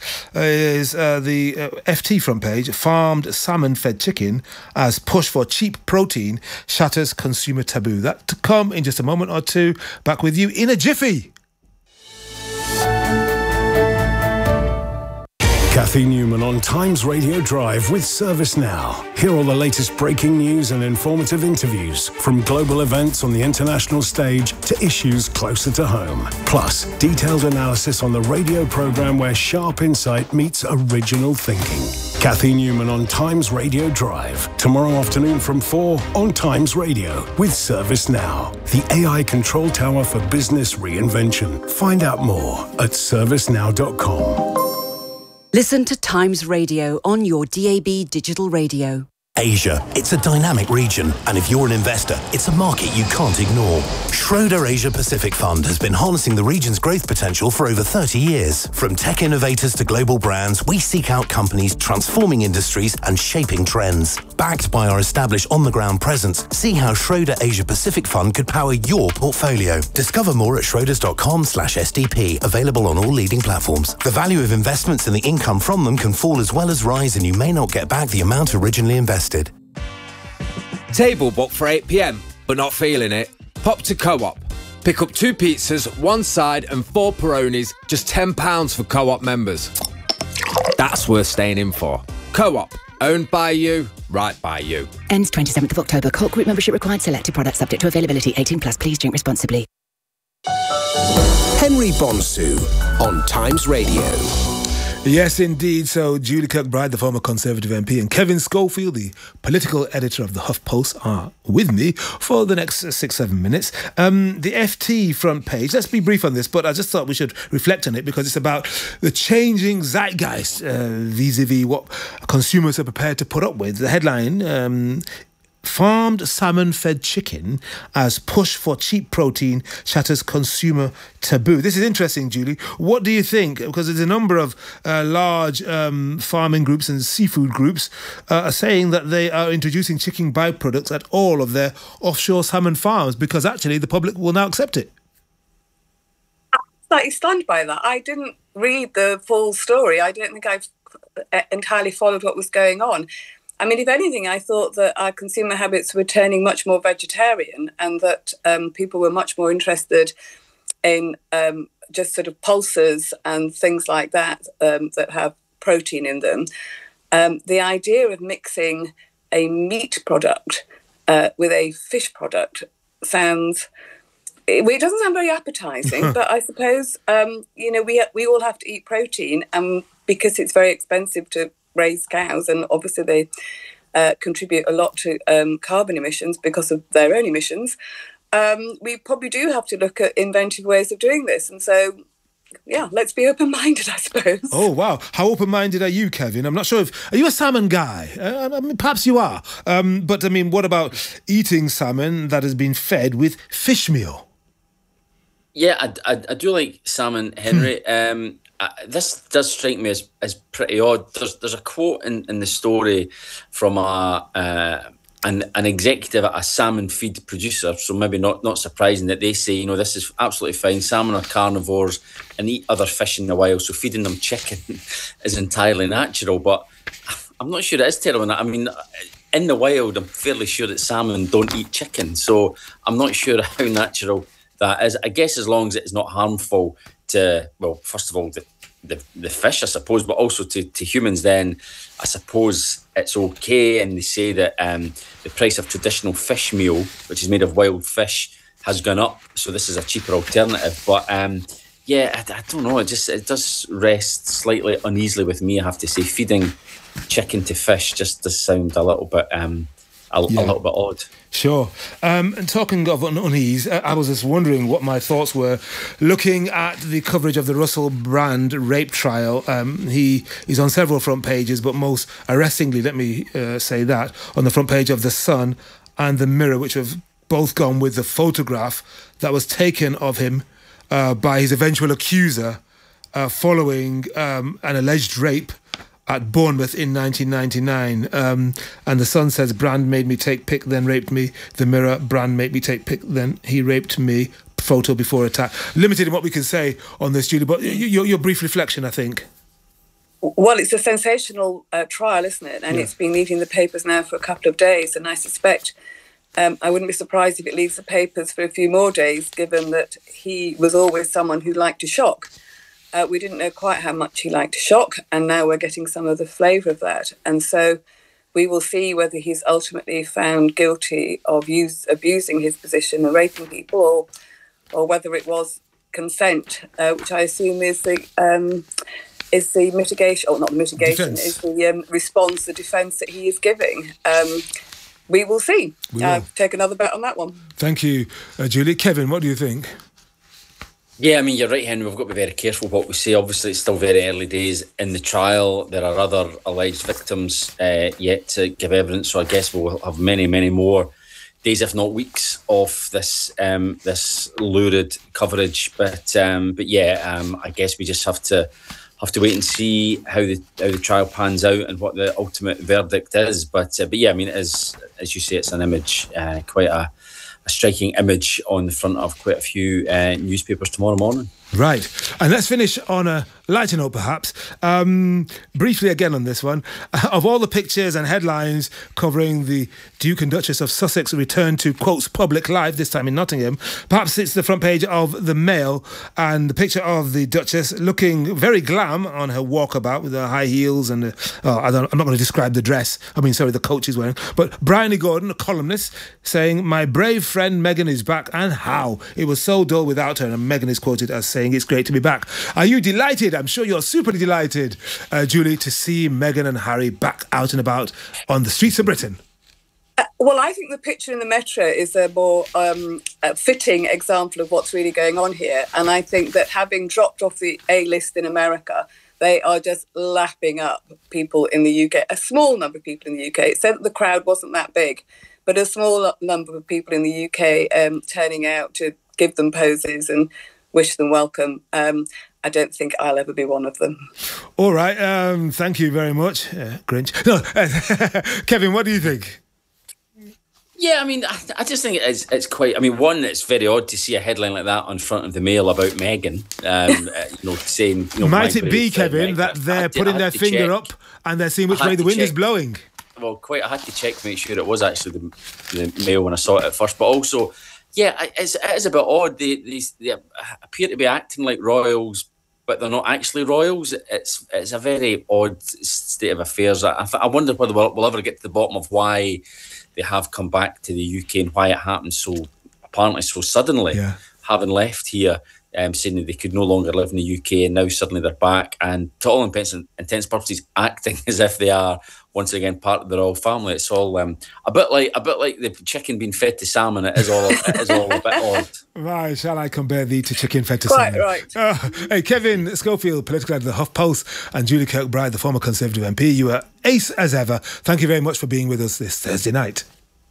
is uh, the uh, F T front page, farmed salmon-fed chicken as push for cheap protein shatters consumer taboo. That to come in just a moment or two. Back with you in a jiffy. Kathy Newman on Times Radio Drive with ServiceNow. Hear all the latest breaking news and informative interviews, from global events on the international stage to issues closer to home. Plus, detailed analysis on the radio program where sharp insight meets original thinking. Kathy Newman on Times Radio Drive, tomorrow afternoon from four on Times Radio with ServiceNow, the A I control tower for business reinvention. Find out more at service now dot com. Listen to Times Radio on your D A B digital radio. Asia, it's a dynamic region, and if you're an investor, it's a market you can't ignore. Schroeder Asia Pacific Fund has been harnessing the region's growth potential for over thirty years. From tech innovators to global brands, we seek out companies transforming industries and shaping trends. Backed by our established on-the-ground presence, see how Schroeder Asia Pacific Fund could power your portfolio. Discover more at schroders.com slash SDP, available on all leading platforms. The value of investments and the income from them can fall as well as rise, and you may not get back the amount originally invested. Table booked for eight p m, but not feeling it? Pop to Co-op. Pick up two pizzas, one side and four Peronis, just ten pounds for Co-op members. That's worth staying in for. Co-op, owned by you, right by you. Ends twenty-seventh of October. Co-op Group membership required. Selected products subject to availability. eighteen plus. Please drink responsibly. Henry Bonsu on Times Radio. Yes, indeed. So Julie Kirkbride, the former Conservative M P, and Kevin Schofield, the political editor of the HuffPost, are with me for the next six, seven minutes. Um, the F T front page, let's be brief on this, but I just thought we should reflect on it because it's about the changing zeitgeist uh, vis-a-vis what consumers are prepared to put up with. The headline... Um, Farmed salmon-fed chicken as push for cheap protein shatters consumer taboo. This is interesting, Julie. What do you think? Because there's a number of uh, large um, farming groups and seafood groups uh, are saying that they are introducing chicken byproducts at all of their offshore salmon farms because actually the public will now accept it. I'm slightly stunned by that. I didn't read the full story. I don't think I've entirely followed what was going on. I mean, if anything, I thought that our consumer habits were turning much more vegetarian and that um, people were much more interested in um, just sort of pulses and things like that um, that have protein in them. Um, the idea of mixing a meat product uh, with a fish product sounds... It, it doesn't sound very appetising, but I suppose, um, you know, we we all have to eat protein, and because it's very expensive to raise cows, and obviously they uh, contribute a lot to um, carbon emissions because of their own emissions, um, we probably do have to look at inventive ways of doing this. And so, yeah, let's be open-minded, I suppose. Oh, wow. How open-minded are you, Kevin? I'm not sure if... Are you a salmon guy? Uh, I mean, perhaps you are. Um, but, I mean, what about eating salmon that has been fed with fish meal? Yeah, I, I, I do like salmon, Henry. um Uh, this does strike me as, as pretty odd. There's there's a quote in, in the story from a uh, an an executive at a salmon feed producer, so maybe not, not surprising that they say, you know, this is absolutely fine. Salmon are carnivores and eat other fish in the wild, so feeding them chicken is entirely natural. But I'm not sure it is terrible. I mean, in the wild, I'm fairly sure that salmon don't eat chicken, so I'm not sure how natural that is. I guess as long as it's not harmful to, well, first of all, the, the, the fish, I suppose, but also to, to humans, then I suppose it's okay. And they say that um, the price of traditional fish meal, which is made of wild fish, has gone up. So this is a cheaper alternative. But um, yeah, I, I don't know. It just it does rest slightly uneasily with me, I have to say. Feeding chicken to fish just does sound a little bit... Um, A, yeah. a little bit odd. Sure. Um, and talking of unease, I was just wondering what my thoughts were looking at the coverage of the Russell Brand rape trial. Um, he is on several front pages, but most arrestingly, let me uh, say that, on the front page of The Sun and The Mirror, which have both gone with the photograph that was taken of him uh, by his eventual accuser uh, following um, an alleged rape at Bournemouth in nineteen ninety-nine. Um, and The Sun says, Brand made me take pic, then raped me. The Mirror, Brand made me take pic, then he raped me. Photo before attack. Limited in what we can say on this, Julie, but your, your brief reflection, I think. Well, it's a sensational uh, trial, isn't it? And yeah. It's been leaving the papers now for a couple of days. And I suspect, um, I wouldn't be surprised if it leaves the papers for a few more days, given that he was always someone who liked to shock. Uh, we didn't know quite how much he liked shock, and now we're getting some of the flavour of that. And so we will see whether he's ultimately found guilty of use, abusing his position and raping people, or, or whether it was consent, uh, which I assume is the um, is the mitigation, or not the mitigation, defense. is the um, response, the defence that he is giving. Um, we will see. We will. Uh, take another bet on that one. Thank you, uh, Julie. Kevin, what do you think? Yeah, I mean, you're right, Henry. We've got to be very careful what we say. Obviously, it's still very early days in the trial. There are other alleged victims uh, yet to give evidence, so I guess we'll have many, many more days, if not weeks, of this um, this lurid coverage. But um, but yeah, um, I guess we just have to have to wait and see how the how the trial pans out and what the ultimate verdict is. But uh, but yeah, I mean, as as you say, it's an image, uh, quite a. a striking image on the front of quite a few uh, newspapers tomorrow morning. Right. And let's finish on a lighter note, perhaps. Um, briefly again on this one. Of all the pictures and headlines covering the Duke and Duchess of Sussex return to, quotes, public life, this time in Nottingham, perhaps it's the front page of the Mail, and the picture of the Duchess looking very glam on her walkabout with her high heels and, uh, oh, I don't, I'm not going to describe the dress, I mean, sorry, the coat she's wearing, but Bryony Gordon, a columnist, saying, "My brave friend Meghan is back, and how? It was so dull without her," and Meghan is quoted as saying, "It's great to be back." Are you delighted? I'm sure you're super delighted, uh, Julie, to see Meghan and Harry back out and about on the streets of Britain. Uh, well, I think the picture in the Metro is a more um, a fitting example of what's really going on here. And I think that having dropped off the A-list in America, they are just lapping up people in the U K, a small number of people in the U K. It said that the crowd wasn't that big, but a small number of people in the U K um, turning out to give them poses and wish them welcome. Um, I don't think I'll ever be one of them. All right. Um, thank you very much, uh, Grinch. No, uh, Kevin, what do you think? Yeah, I mean, I, I just think it's it's quite. I mean, one, it's very odd to see a headline like that on front of the Mail about Meghan. Um, uh, you know, saying, you know, might it be, Kevin, that they're to, putting their finger check. up and they're seeing which way the wind check. is blowing? Well, quite. I had to check to make sure it was actually the, the Mail when I saw it at first, but also, yeah, it's, it is a bit odd. They, they they appear to be acting like royals, but they're not actually royals. It's it's a very odd state of affairs. I, I wonder whether we'll, we'll ever get to the bottom of why they have come back to the U K and why it happened so apparently so suddenly, yeah. having left here, um, saying that they could no longer live in the U K, and now suddenly they're back, and to all intents and intents purposes, acting as if they are once again part of the royal family. It's all um, a bit like a bit like the chicken being fed to salmon. It is all it is all a bit odd. Right, shall I compare thee to chicken fed to Quite salmon? Right. Uh, hey, Kevin Schofield, political editor of the HuffPost, and Julie Kirkbride, the former Conservative M P. You were ace as ever. Thank you very much for being with us this Thursday night.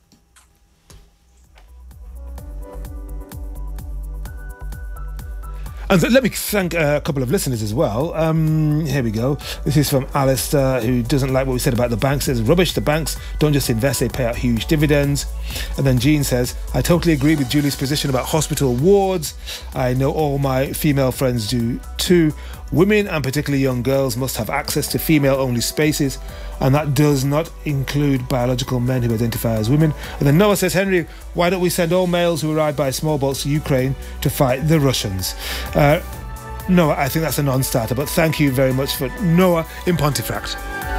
And let me thank a couple of listeners as well. Um, here we go. This is from Alistair, who doesn't like what we said about the banks. Says, rubbish, the banks don't just invest, they pay out huge dividends. And then Jean says, I totally agree with Julie's position about hospital wards. I know all my female friends do too. Women, and particularly young girls, must have access to female-only spaces, and that does not include biological men who identify as women. And then Noah says, Henry, why don't we send all males who arrive by small boats to Ukraine to fight the Russians? Uh, Noah, I think that's a non-starter, but thank you very much for Noah in Pontefract.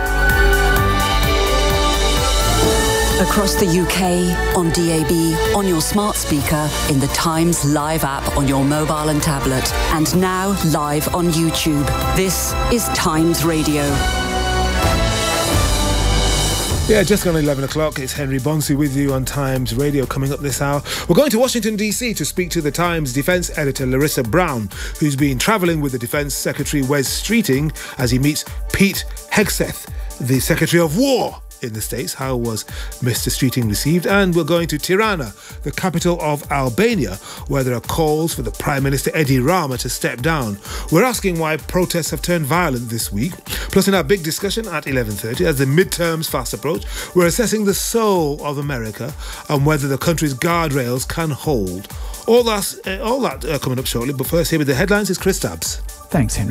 Across the U K, on D A B, on your smart speaker, in the Times Live app on your mobile and tablet, and now live on YouTube. This is Times Radio. Yeah, just gone eleven o'clock. It's Henry Bonsu with you on Times Radio. Coming up this hour, we're going to Washington, D C to speak to the Times defence editor Larissa Brown, who's been travelling with the Defence Secretary Wes Streeting as he meets Pete Hegseth, the Secretary of War in the States. How was Mister Streeting received? And we're going to Tirana, the capital of Albania, where there are calls for the Prime Minister Edi Rama to step down. We're asking why protests have turned violent this week. Plus, in our big discussion at eleven thirty, as the midterms fast approach, we're assessing the soul of America and whether the country's guardrails can hold. All that, uh, all that uh, coming up shortly, but first here with the headlines is Chris Stubbs. Thanks, Henry.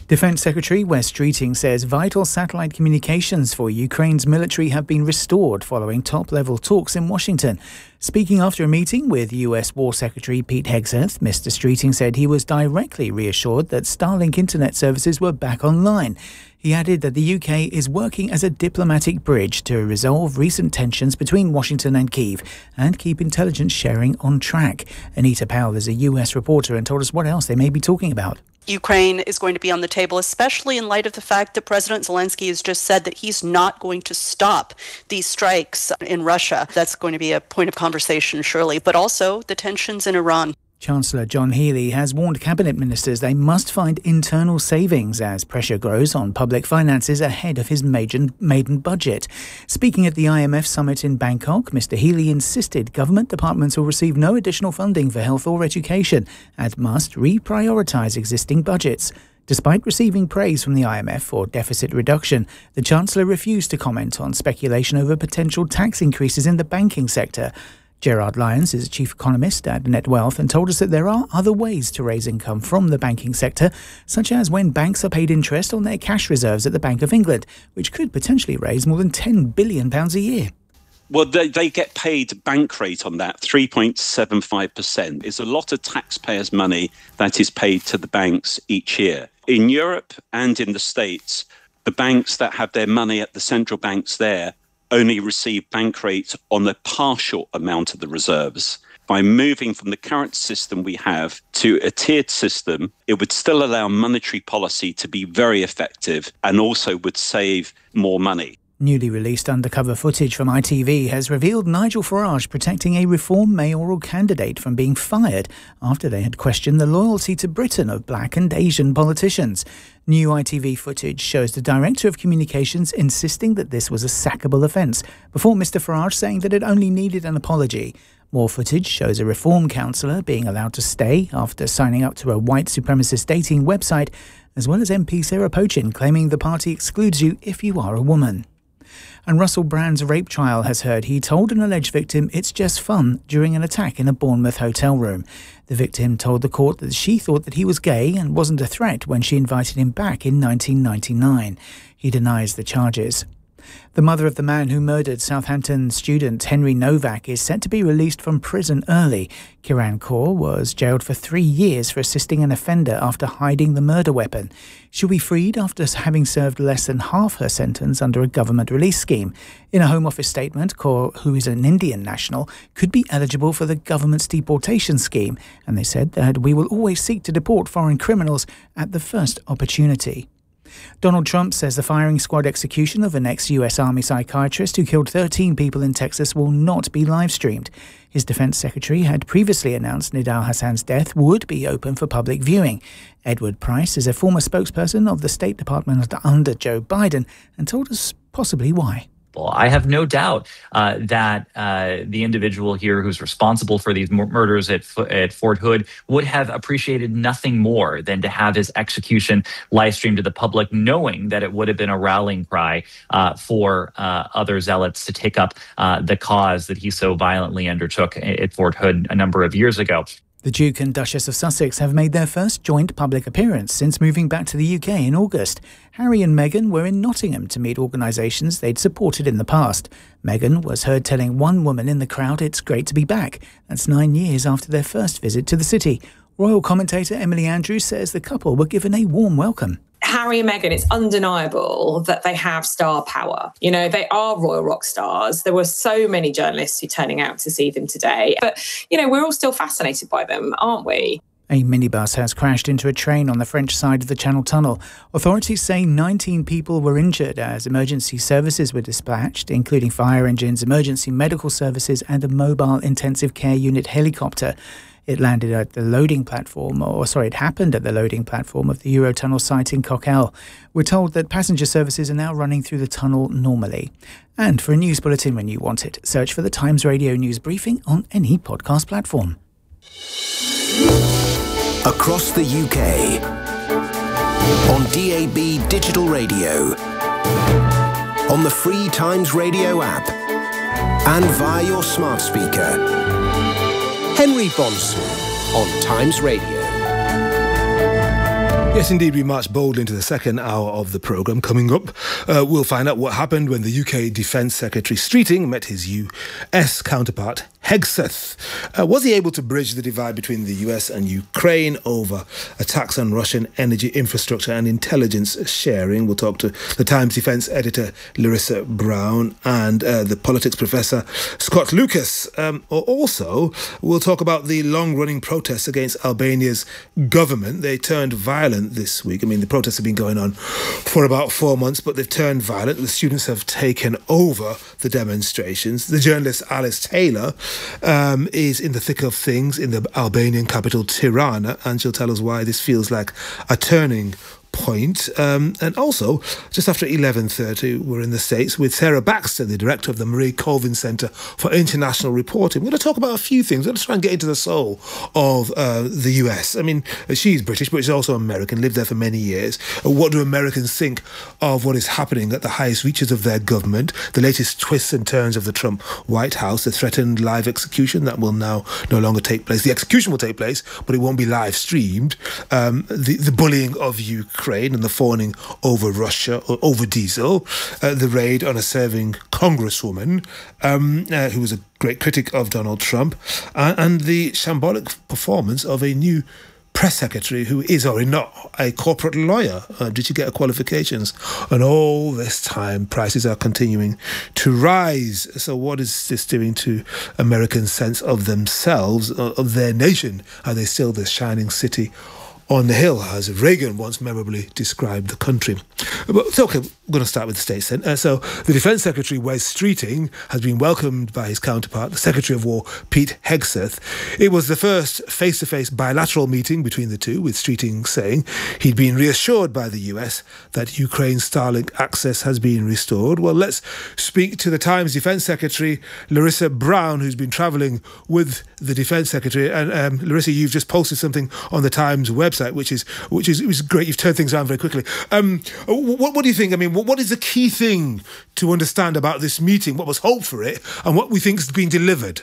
Defence Secretary Wes Streeting says vital satellite communications for Ukraine's military have been restored following top-level talks in Washington. Speaking after a meeting with U S War Secretary Pete Hegseth, Mister Streeting said he was directly reassured that Starlink internet services were back online. He added that the U K is working as a diplomatic bridge to resolve recent tensions between Washington and Kyiv and keep intelligence sharing on track. Anita Powell is a U S reporter and told us what else they may be talking about. Ukraine is going to be on the table, especially in light of the fact that President Zelensky has just said that he's not going to stop these strikes in Russia. That's going to be a point of conversation, surely, but also the tensions in Iran. Chancellor John Healey has warned cabinet ministers they must find internal savings as pressure grows on public finances ahead of his maiden, maiden budget. Speaking at the I M F summit in Bangkok, Mister Healey insisted government departments will receive no additional funding for health or education and must reprioritise existing budgets. Despite receiving praise from the I M F for deficit reduction, the Chancellor refused to comment on speculation over potential tax increases in the banking sector. Gerard Lyons is chief economist at NetWealth and told us that there are other ways to raise income from the banking sector, such as when banks are paid interest on their cash reserves at the Bank of England, which could potentially raise more than ten billion pounds a year. Well, they, they get paid bank rate on that, three point seven five percent. It's a lot of taxpayers' money that is paid to the banks each year. In Europe and in the States, the banks that have their money at the central banks there only receive bank rates on the partial amount of the reserves. By moving from the current system we have to a tiered system, it would still allow monetary policy to be very effective and also would save more money. Newly released undercover footage from I T V has revealed Nigel Farage protecting a Reform mayoral candidate from being fired after they had questioned the loyalty to Britain of black and Asian politicians. New I T V footage shows the Director of Communications insisting that this was a sackable offence, before Mister Farage saying that it only needed an apology. More footage shows a Reform councillor being allowed to stay after signing up to a white supremacist dating website, as well as M P Sarah Pochin claiming the party excludes you if you are a woman. And Russell Brand's rape trial has heard he told an alleged victim it's just fun during an attack in a Bournemouth hotel room. The victim told the court that she thought that he was gay and wasn't a threat when she invited him back in nineteen ninety-nine. He denies the charges. The mother of the man who murdered Southampton student Henry Novak is set to be released from prison early. Kiran Kaur was jailed for three years for assisting an offender after hiding the murder weapon. She'll be freed after having served less than half her sentence under a government release scheme. In a Home Office statement, Kaur, who is an Indian national, could be eligible for the government's deportation scheme, and they said that we will always seek to deport foreign criminals at the first opportunity. Donald Trump says the firing squad execution of an ex-U S Army psychiatrist who killed thirteen people in Texas will not be live-streamed. His defense secretary had previously announced Nidal Hassan's death would be open for public viewing. Edward Price is a former spokesperson of the State Department under Joe Biden and told us possibly why. I have no doubt uh, that uh, the individual here who's responsible for these mur- murders at, F- at Fort Hood would have appreciated nothing more than to have his execution live streamed to the public, knowing that it would have been a rallying cry uh, for uh, other zealots to take up uh, the cause that he so violently undertook at Fort Hood a number of years ago. The Duke and Duchess of Sussex have made their first joint public appearance since moving back to the U K in August. Harry and Meghan were in Nottingham to meet organisations they'd supported in the past. Meghan was heard telling one woman in the crowd it's great to be back. That's nine years after their first visit to the city. Royal commentator Emily Andrews says the couple were given a warm welcome. Harry and Meghan, it's undeniable that they have star power. You know, they are royal rock stars. There were so many journalists who are turning out to see them today. But, you know, we're all still fascinated by them, aren't we? A minibus has crashed into a train on the French side of the Channel Tunnel. Authorities say nineteen people were injured as emergency services were dispatched, including fire engines, emergency medical services and a mobile intensive care unit helicopter. It landed at the loading platform, or sorry, it happened at the loading platform of the Eurotunnel site in Coquelles. We're told that passenger services are now running through the tunnel normally. And for a news bulletin when you want it, search for the Times Radio News Briefing on any podcast platform. Across the U K, on D A B digital radio, on the free Times Radio app, and via your smart speaker. Henry Bonsu on Times Radio. Yes, indeed, we march boldly into the second hour of the programme. Coming up, uh, we'll find out what happened when the U K Defence Secretary Streeting met his U S counterpart Hegseth. Uh, was he able to bridge the divide between the U S and Ukraine over attacks on Russian energy infrastructure and intelligence sharing? We'll talk to the Times Defence editor Larissa Brown and uh, the politics professor Scott Lucas. Um, also, we'll talk about the long-running protests against Albania's government. They turned violent this week. I mean, the protests have been going on for about four months, but they've turned violent. The students have taken over the demonstrations. The journalist Alice Taylor um, is in the thick of things in the Albanian capital, Tirana, and she'll tell us why this feels like a turning point. Um, and also, just after eleven thirty, we're in the States with Sarah Baxter, the director of the Marie Colvin Centre for International Reporting. We're going to talk about a few things. We're going to try and get into the soul of uh, the U S. I mean, she's British, but she's also American, lived there for many years. Uh, what do Americans think of what is happening at the highest reaches of their government? The latest twists and turns of the Trump White House, the threatened live execution that will now no longer take place. The execution will take place, but it won't be live streamed. Um, the, the bullying of Ukraine. Ukraine and the fawning over Russia, or over diesel, uh, the raid on a serving congresswoman um, uh, who was a great critic of Donald Trump, uh, and the shambolic performance of a new press secretary who is or is not a corporate lawyer. Uh, did you get her qualifications? And all this time, prices are continuing to rise. So what is this doing to Americans' sense of themselves, of their nation? Are they still the shining city on the hill, as Reagan once memorably described the country? But so, okay, we're going to start with the States then. Uh, so the Defence Secretary, Wes Streeting, has been welcomed by his counterpart, the Secretary of War, Pete Hegseth. It was the first face-to-face bilateral meeting between the two, with Streeting saying he'd been reassured by the U S that Ukraine's Starlink access has been restored. Well, let's speak to the Times Defence Secretary, Larissa Brown, who's been travelling with the Defence Secretary. And um, Larissa, you've just posted something on the Times website, which is which is, which is great. You've turned things around very quickly. Um, what, what do you think? I mean, what, what is the key thing to understand about this meeting? What was hoped for it, and what we think has been delivered?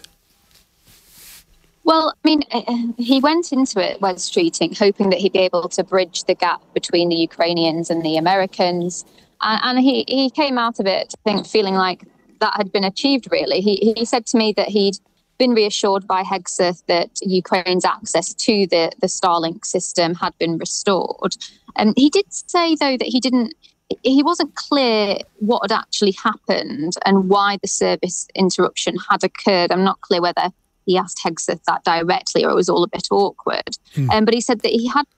Well, I mean, he went into it, Wes Streeting, hoping that he'd be able to bridge the gap between the Ukrainians and the Americans, and, and he he came out of it, I think, feeling like that had been achieved. Really, he he said to me that he'd been reassured by Hegseth that Ukraine's access to the, the Starlink system had been restored. And um, he did say, though, that he didn't, he wasn't clear what had actually happened and why the service interruption had occurred. I'm not clear whether he asked Hegseth that directly or it was all a bit awkward. Hmm. Um, but he said that he had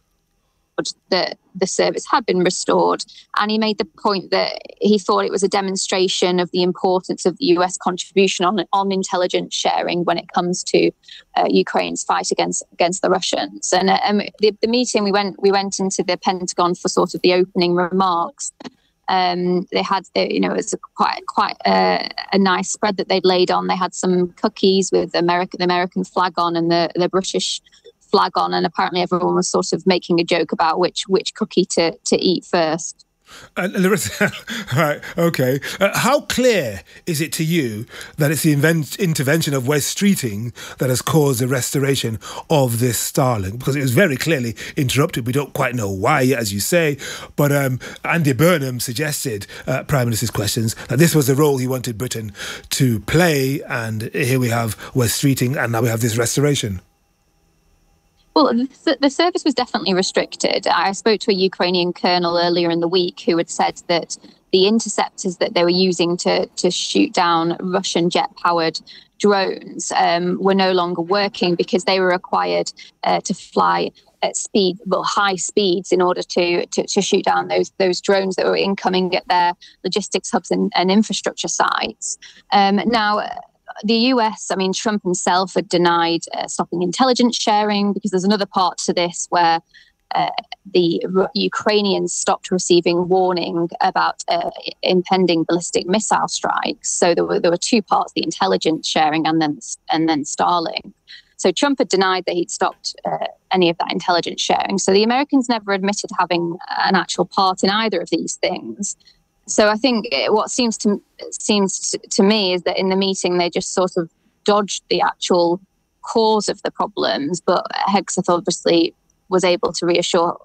that the service had been restored, and he made the point that he thought it was a demonstration of the importance of the U S contribution on on intelligence sharing when it comes to uh, Ukraine's fight against against the Russians. And uh, um, the, the meeting we went we went into the Pentagon for sort of the opening remarks. Um, they had, the, you know, it was a quite quite a, a nice spread that they'd laid on. They had some cookies with the American the American flag on and the the British flag on, and apparently everyone was sort of making a joke about which which cookie to, to eat first. Uh, Larissa, right, okay. Uh, how clear is it to you that it's the invent- intervention of Wes Streeting that has caused the restoration of this Starlink? Because it was very clearly interrupted. We don't quite know why, as you say, but um, Andy Burnham suggested, uh, Prime Minister's Questions, that this was the role he wanted Britain to play, and here we have Wes Streeting, and now we have this restoration. Well, the, the service was definitely restricted. I spoke to a Ukrainian colonel earlier in the week who had said that the interceptors that they were using to, to shoot down Russian jet-powered drones um, were no longer working because they were required uh, to fly at speed, well, high speeds in order to, to, to shoot down those those drones that were incoming at their logistics hubs and, and infrastructure sites. Um, now, the U S, I mean, Trump himself had denied uh, stopping intelligence sharing, because there's another part to this where uh, the R- Ukrainians stopped receiving warning about uh, impending ballistic missile strikes. So there were there were two parts: the intelligence sharing and then and then Starlink. So Trump had denied that he'd stopped uh, any of that intelligence sharing. So the Americans never admitted having an actual part in either of these things. So I think what seems to seems to me is that in the meeting they just sort of dodged the actual cause of the problems, but Hegseth obviously was able to reassure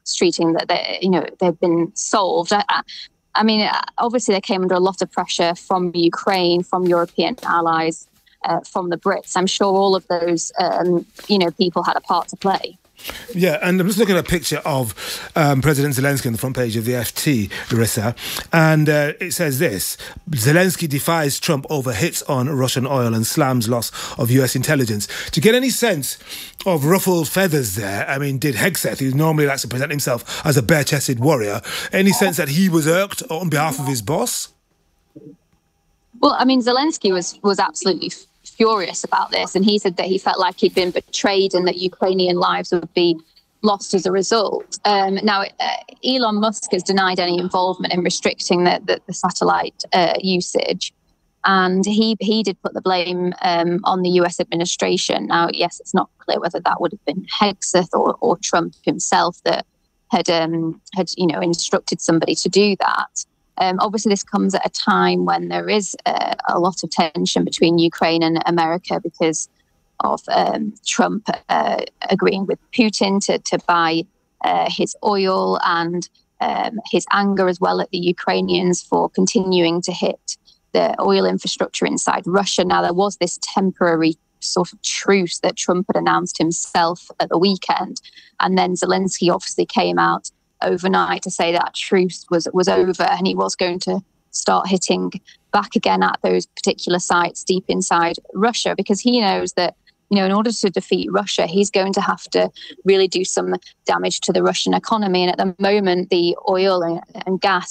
treating that they, you know, they've been solved. I, I mean, obviously they came under a lot of pressure from Ukraine, from European allies, uh, from the Brits. I'm sure all of those, um, you know, people had a part to play. Yeah, and I'm just looking at a picture of um, President Zelensky on the front page of the F T, Larissa, and uh, it says this: Zelensky defies Trump over hits on Russian oil and slams loss of U S intelligence. To get any sense of ruffled feathers there, I mean, did Hegseth, who normally likes to present himself as a bare-chested warrior, any sense that he was irked on behalf of his boss? Well, I mean, Zelensky was was absolutely furious about this, and he said that he felt like he'd been betrayed and that Ukrainian lives would be lost as a result. Um, now, uh, Elon Musk has denied any involvement in restricting the, the, the satellite uh, usage, and he he did put the blame um, on the U S administration. Now, yes, it's not clear whether that would have been Hegseth or, or Trump himself that had um, had you know instructed somebody to do that. Um, obviously, this comes at a time when there is uh, a lot of tension between Ukraine and America because of um, Trump uh, agreeing with Putin to, to buy uh, his oil, and um, his anger as well at the Ukrainians for continuing to hit the oil infrastructure inside Russia. Now, there was this temporary sort of truce that Trump had announced himself at the weekend, and then Zelensky obviously came out overnight to say that truce was was over, and he was going to start hitting back again at those particular sites deep inside Russia, because he knows that, you know, in order to defeat Russia, he's going to have to really do some damage to the Russian economy. And at the moment, the oil and, and gas